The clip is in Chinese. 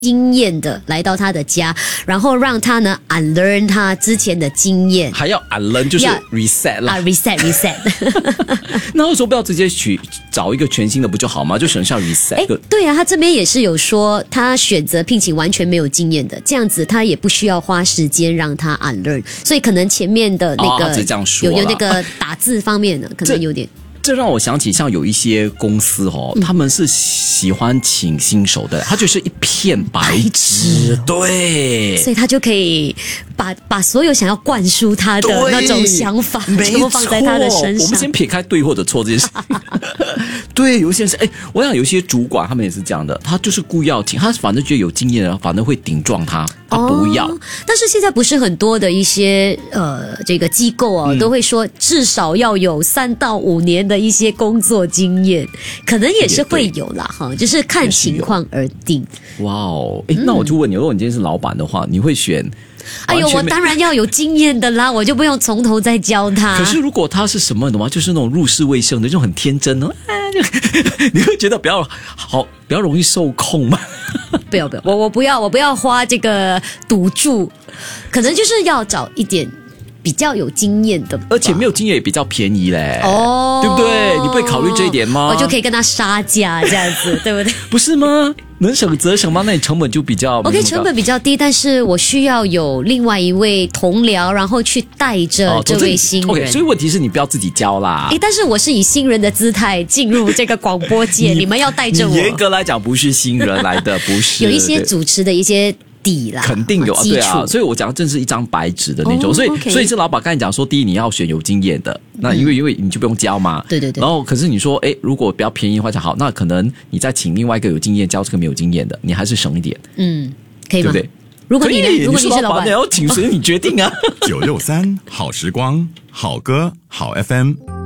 经验的来到他的家，然后让他呢 unlearn 他之前的经验， 还要 unlearn 就是 reset 啦 reset 那为什么不要直接找一个全新的不就好吗？就省下 reset。 对啊，他这边也是有说他选择聘请完全没有经验的，这样子他也不需要花时间让他 unlearn， 所以可能前面的那个、 这样说有那个打字方面的可能有点。 这让我想起像有一些公司他们是喜欢请新手的，他就是一片白纸，对， 所以他就可以把所有想要灌输他的那种想法全部放在他的身上。 我们先撇开对或者错这件事对，有些人是我想有些主管他们也是这样的，他就是故意要请他，反正觉得有经验的反正会顶撞他不要。 但是现在不是很多的一些这个机构都会说至少要有3到5年的一些工作经验，可能也是会有啦哈，就是看情况而定。 哇哦，那我就问你，如果你今天是老板的话，你会选？ 哎呦，我当然要有经验的啦，我就不用从头再教他。 可是如果他是什么的话，就是那种入世未深的，这种很天真的，你会觉得比较容易受控吗？ 不要，我不要花这个赌注，可能就是要找一点比较有经验的吧， 而且没有经验也比较便宜嘞，对不对？你不会考虑这一点吗？ 我就可以跟他杀价这样子，对不对？ 不是吗？能省则省吗？那你成本就比较 OK， 成本比较低，但是我需要有另外一位同僚，然后去带着这位新人。 OK， 所以问题是你不要自己教啦。 但是我是以新人的姿态进入这个广播界，你们要带着我。 严格来讲，不是新人来的，不是。 有一些主持的一些底啦， 肯定有对啊，所以我讲正是一张白纸的那种，所以这老板刚才讲说，第一你要选有经验的，那因为你就不用教嘛， 对， 然后可是你说如果比较便宜的话就好，那可能你再请另外一个有经验教这个没有经验的，你还是省一点， 可以吗？ 对不对？ 如果你是老板， 你要请谁你决定啊。 963好时光，好歌好 FM。